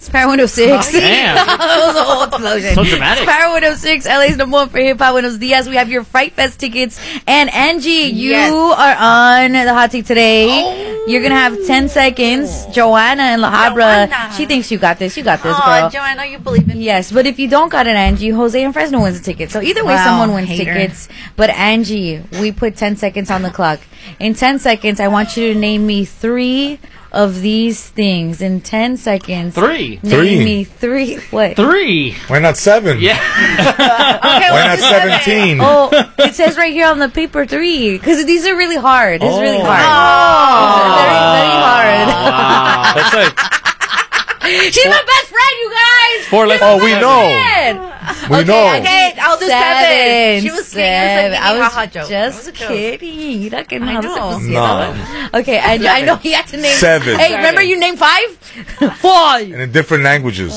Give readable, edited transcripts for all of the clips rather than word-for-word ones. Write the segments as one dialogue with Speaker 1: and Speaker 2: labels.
Speaker 1: Power 106.
Speaker 2: Damn.
Speaker 1: That was a whole explosion.
Speaker 2: So dramatic.
Speaker 1: Power 106, LA's number one for hip hop. Buenos dias. We have your Fright Fest tickets. And Angie, you are on the hot seat today. You're going to have 10 seconds. Joanna and La Habra, she thinks you got this. You got this, girl.
Speaker 3: Joanna, you believe in me.
Speaker 1: Yes, but if you don't got it, Angie, Jose and Fresno wins the ticket. So either way, someone wins tickets. But Angie, we put 10 seconds on the clock. In 10 seconds, I want you to name me 3 of these things. In 10 seconds.
Speaker 2: 3.
Speaker 1: Name me 3. What?
Speaker 2: 3.
Speaker 4: Why not 7?
Speaker 2: Yeah.
Speaker 3: Okay,
Speaker 4: Why not 17?
Speaker 1: Oh, it says right here on the paper 3. Because these are really hard. It's really hard. Very, very hard.
Speaker 2: Wow.
Speaker 5: That's like
Speaker 1: She's my best friend, you guys.
Speaker 5: 4 less.
Speaker 4: Oh, we know. We know.
Speaker 3: Okay, I'll do 7. She was kidding.
Speaker 1: I was
Speaker 3: hot joke.
Speaker 1: just kidding. You don't
Speaker 3: I know.
Speaker 4: No.
Speaker 1: Okay, I know you have to name
Speaker 4: 7.
Speaker 1: Hey, remember you named 5? 5.
Speaker 4: And in different languages.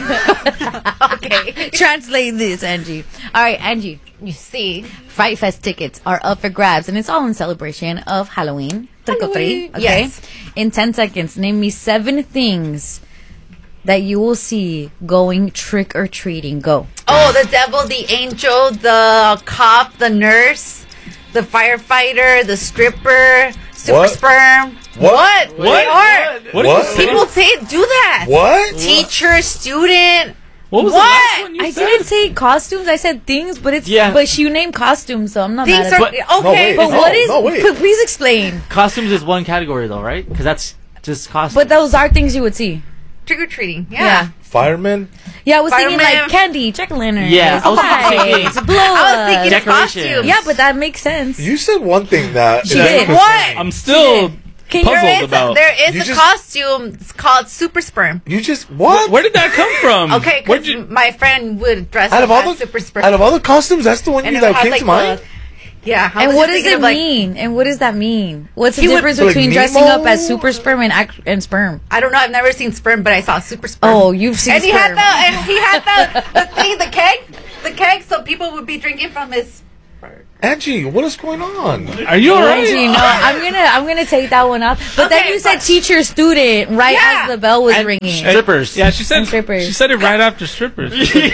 Speaker 3: Okay.
Speaker 1: Translate this, Angie. All right, Angie.
Speaker 3: You see.
Speaker 1: Fright Fest tickets are up for grabs, and it's all in celebration of Halloween. Trick or treat. Okay.
Speaker 3: Yes.
Speaker 1: In 10 seconds, name me 7 things that you will see going trick or treating. Go.
Speaker 3: Oh, the devil, the angel, the cop, the nurse, the firefighter, the stripper, super
Speaker 4: What?
Speaker 3: sperm.
Speaker 4: What?
Speaker 3: They are.
Speaker 4: What?
Speaker 3: People say do that.
Speaker 4: What?
Speaker 3: Teacher, student.
Speaker 5: What was
Speaker 3: What?
Speaker 5: the last one you
Speaker 1: I
Speaker 5: said?
Speaker 1: didn't say costumes. I said things, but it's
Speaker 2: Yeah.
Speaker 1: But you named costumes, so I'm not
Speaker 3: Things
Speaker 1: mad
Speaker 3: are
Speaker 1: at it.
Speaker 4: No,
Speaker 3: okay.
Speaker 4: wait.
Speaker 1: But what is?
Speaker 4: no, wait.
Speaker 1: Please explain.
Speaker 2: Costumes is one category, though, right? Because that's just costumes.
Speaker 1: But those are things you would see.
Speaker 3: Trick or treating.
Speaker 1: Yeah.
Speaker 3: Yeah.
Speaker 4: Fireman?
Speaker 1: Yeah, I was thinking
Speaker 3: Fireman.
Speaker 1: like candy, jack-o'-lantern.
Speaker 2: Yeah, I was thinking-
Speaker 1: lights, blow
Speaker 3: I was thinking
Speaker 2: Decorations.
Speaker 3: costumes.
Speaker 1: Yeah, but that makes sense.
Speaker 4: You said one thing that
Speaker 1: She
Speaker 4: is
Speaker 1: did.
Speaker 4: concerning.
Speaker 3: What?
Speaker 5: I'm still
Speaker 1: Can you-
Speaker 5: puzzled about.
Speaker 3: There is
Speaker 4: You
Speaker 3: a
Speaker 4: just-
Speaker 3: costume. It's called super sperm.
Speaker 4: You just what?
Speaker 5: Where did that come from?
Speaker 3: Okay,
Speaker 5: Where'd
Speaker 3: because
Speaker 5: you?
Speaker 3: my friend would dress
Speaker 4: Out
Speaker 3: up
Speaker 4: of all
Speaker 3: as
Speaker 4: the
Speaker 3: super sperm.
Speaker 4: out of all the costumes, that's the one
Speaker 3: And
Speaker 4: you
Speaker 3: it
Speaker 4: that
Speaker 3: had,
Speaker 4: came
Speaker 3: like,
Speaker 4: to mind.
Speaker 3: Yeah. I
Speaker 1: And
Speaker 3: was
Speaker 1: what
Speaker 3: just
Speaker 1: does
Speaker 3: thinking
Speaker 1: it
Speaker 3: of, like,
Speaker 1: mean? And what does that mean? What's the
Speaker 3: He would-
Speaker 1: difference
Speaker 4: So, like,
Speaker 1: between dressing
Speaker 4: Nemo?
Speaker 1: up as super sperm and sperm?
Speaker 3: I don't know. I've never seen sperm, but I saw super sperm.
Speaker 1: Oh, you've seen
Speaker 3: and
Speaker 1: sperm.
Speaker 3: he had the thing, the keg, so people would be drinking from his.
Speaker 4: Angie, what is going on?
Speaker 5: Are you alright?
Speaker 1: Angie, no, I'm gonna take that one off. But then
Speaker 3: Okay,
Speaker 1: you said
Speaker 3: but-
Speaker 1: teacher student right
Speaker 3: Yeah.
Speaker 1: as the bell was
Speaker 2: And
Speaker 1: ringing.
Speaker 2: strippers.
Speaker 5: Yeah, she said.
Speaker 1: And strippers.
Speaker 5: She said it right after strippers.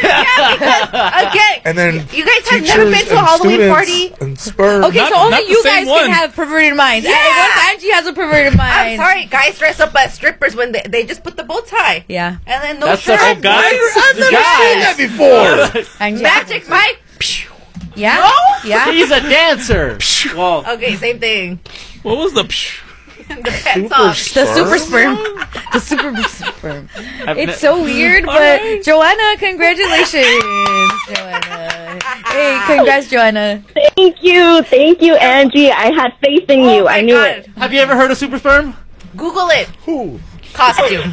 Speaker 3: Again,
Speaker 4: And then
Speaker 3: you guys have never been
Speaker 4: teachers
Speaker 3: to a
Speaker 4: and
Speaker 3: Halloween
Speaker 4: students
Speaker 3: party.
Speaker 4: and sperm.
Speaker 1: Okay,
Speaker 5: Not-
Speaker 1: so only
Speaker 5: not the
Speaker 1: you
Speaker 5: same
Speaker 1: guys
Speaker 5: one.
Speaker 1: can have perverted minds.
Speaker 3: Yeah.
Speaker 1: And once Angie has a perverted mind.
Speaker 3: I'm sorry, guys dress up as strippers when they just put the bow tie.
Speaker 1: Yeah.
Speaker 3: And then no
Speaker 2: That's
Speaker 3: shirt.
Speaker 2: such a
Speaker 5: guys.
Speaker 4: I've never seen that before.
Speaker 1: Angie,
Speaker 3: Magic Mike.
Speaker 1: Yeah.
Speaker 3: No?
Speaker 1: Yeah.
Speaker 2: He's a dancer. Well,
Speaker 3: Okay, same thing.
Speaker 5: What was the?
Speaker 3: The pants off.
Speaker 1: The super sperm. The super sperm.
Speaker 2: I've
Speaker 1: It's
Speaker 2: ne-
Speaker 1: so weird, but Joanna, congratulations. Joanna. Hey, congrats, Joanna.
Speaker 6: Thank you, Angie. I had faith in you. I knew it.
Speaker 2: Have you ever heard of super sperm?
Speaker 3: Google it.
Speaker 4: Who?
Speaker 3: Costume.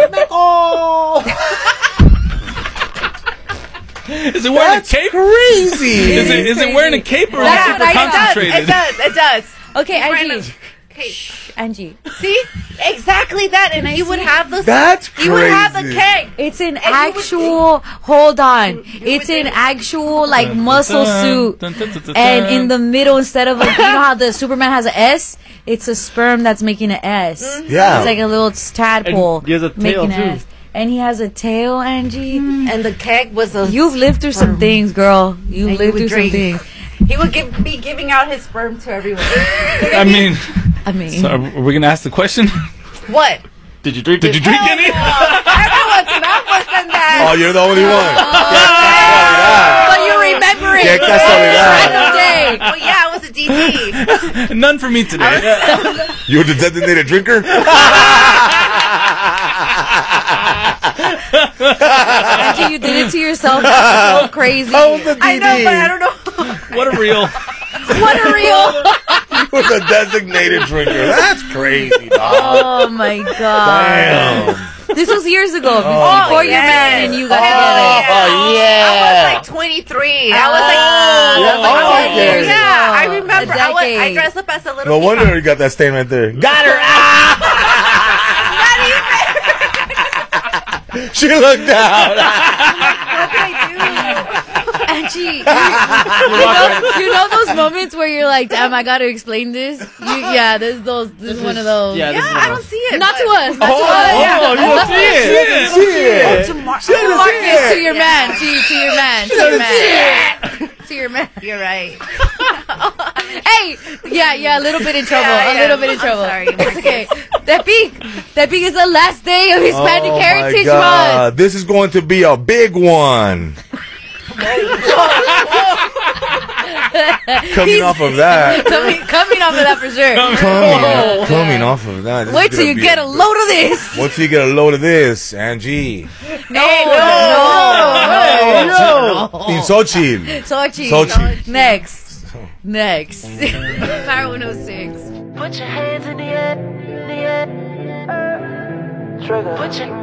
Speaker 5: Is it wearing a cape?
Speaker 4: Crazy.
Speaker 5: Is it wearing a cape or is it
Speaker 1: That's
Speaker 5: super
Speaker 1: what I thought.
Speaker 5: concentrated?
Speaker 3: It does.
Speaker 1: Okay,
Speaker 3: Wearing
Speaker 1: Angie.
Speaker 3: Okay.
Speaker 1: Angie.
Speaker 3: See? Exactly that. And you would have the
Speaker 4: That's crazy.
Speaker 3: You would have the keg.
Speaker 1: It's an
Speaker 3: you would
Speaker 1: actual, hold on. It's an actual, like, muscle suit. And in the middle, instead of, like, you know how the Superman has an S? It's a sperm that's making an S.
Speaker 4: Yeah.
Speaker 1: It's like a little tadpole.
Speaker 2: And he has a tail,
Speaker 1: making an
Speaker 2: too.
Speaker 1: S. And he has a tail, Angie.
Speaker 3: And the keg was a.
Speaker 1: You've lived through some things, girl. You've
Speaker 3: And
Speaker 1: lived
Speaker 3: you
Speaker 1: through
Speaker 3: would
Speaker 1: some things.
Speaker 3: drink. He would be giving out his sperm to everyone.
Speaker 5: I mean,
Speaker 1: I mean,
Speaker 5: so are we gonna ask the question?
Speaker 3: What?
Speaker 2: Did you drink?
Speaker 5: Did you drink any?
Speaker 3: Everyone's mouth was in that.
Speaker 4: Oh, you're the only one.
Speaker 1: but you remember it.
Speaker 4: Yeah, that's all it
Speaker 1: Random day.
Speaker 3: Well, yeah, I was a DD.
Speaker 5: None for me today.
Speaker 4: You were the designated drinker?
Speaker 1: Angie, you did it to yourself. That's so crazy.
Speaker 4: I was the DD.
Speaker 3: I know, but I don't know.
Speaker 5: What a reel.
Speaker 1: What a real.
Speaker 4: You were the designated drinker. That's crazy, dog.
Speaker 1: Oh my god.
Speaker 4: Damn.
Speaker 1: This was years ago.
Speaker 4: Oh,
Speaker 1: Before you
Speaker 3: yes.
Speaker 1: met and you got
Speaker 4: Oh,
Speaker 1: together.
Speaker 3: I was like 23. I was like,
Speaker 4: Oh,
Speaker 1: 10 years
Speaker 4: okay.
Speaker 3: yeah,
Speaker 1: ago.
Speaker 3: I remember.
Speaker 1: A
Speaker 3: I
Speaker 1: decade.
Speaker 3: dressed up as a little.
Speaker 4: No
Speaker 3: peacock.
Speaker 4: wonder you got that stain right there. Got her. She looked down.
Speaker 1: Angie, you know those moments where you're like, damn, I gotta explain this? This is one of those.
Speaker 2: Yeah,
Speaker 3: Yeah, I don't see it.
Speaker 1: Not to
Speaker 3: but-
Speaker 1: us. Not to us.
Speaker 5: Oh, you don't see it.
Speaker 4: See it. it.
Speaker 1: Marcus, to your man. To your man. To your man. To your man.
Speaker 3: You're right.
Speaker 1: Hey, yeah, a little bit in trouble. A little bit in trouble.
Speaker 3: Sorry,
Speaker 1: It's okay. That peak is the last day of Hispanic Heritage Month.
Speaker 4: This is going to be a big one. Coming off of that.
Speaker 1: Coming off of that for sure.
Speaker 4: Coming off of that. This
Speaker 1: Wait
Speaker 4: is
Speaker 1: till
Speaker 4: gonna
Speaker 1: you
Speaker 4: be
Speaker 1: get a load of this.
Speaker 4: Wait till you get a load of this, Angie.
Speaker 1: No.
Speaker 4: In Xochitl.
Speaker 1: Sochi. Next. Power 106.
Speaker 7: Put your hands in the air, Trigger. Put your